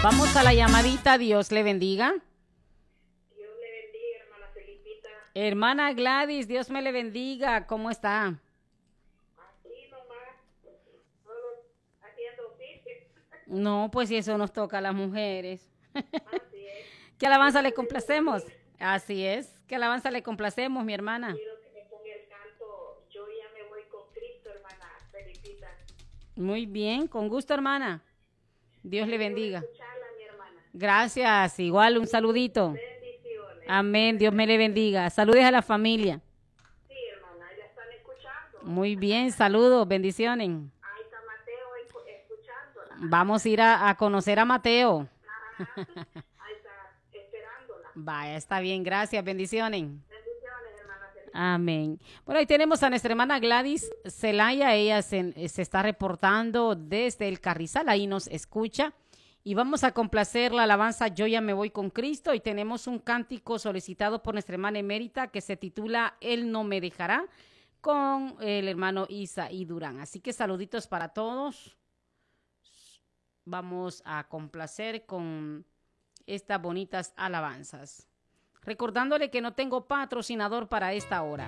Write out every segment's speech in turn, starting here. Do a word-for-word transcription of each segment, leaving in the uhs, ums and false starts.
Vamos a la llamadita, Dios le bendiga. Dios le bendiga, hermana Felipita. Hermana Gladys, Dios me le bendiga, ¿cómo está? Aquí nomás, solo haciendo oficio. No, pues si eso nos toca a las mujeres. Así es. ¿Qué alabanza le complacemos? Así es, ¿qué alabanza le complacemos, mi hermana? Quiero que me ponga el canto, yo ya me voy con Cristo, hermana Felipita. Muy bien, con gusto, hermana. Dios le bendiga. Quiero escucharla, mi hermana. Gracias, igual un saludito. Bendiciones. Amén, Dios me le bendiga. Saludes a la familia. Sí, hermana, ya están escuchando. Muy bien, saludos, bendiciones. Ahí está Mateo escu- escuchándola. Vamos a ir a, a conocer a Mateo. Ajá. Ahí está esperándola. Vaya, está bien, gracias, bendiciones. Bendiciones, hermana Felipita. Amén. Bueno, ahí tenemos a nuestra hermana Gladys Zelaya. Ella se, se está reportando desde el Carrizal, ahí nos escucha. Y vamos a complacer la alabanza Yo ya me voy con Cristo. Y tenemos un cántico solicitado por nuestra hermana emérita que se titula Él no me dejará, con el hermano Isaí Durán. Así que saluditos para todos. Vamos a complacer con estas bonitas alabanzas. Recordándole que no tengo patrocinador para esta hora.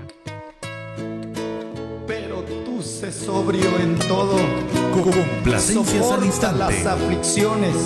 Pero tú sé sobrio en todo, Complacencias al soporta instante. las aflicciones,